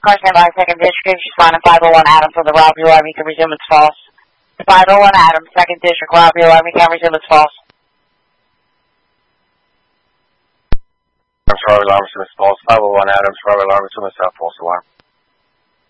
Car stand by, 2nd District, responding 501 Adams for the robbery alarm. You can resume its false. 501 Adams, 2nd District, robbery alarm. You can resume its false. Robbery alarm, resume its false. 501 Adams, robbery alarm, resume its false alarm.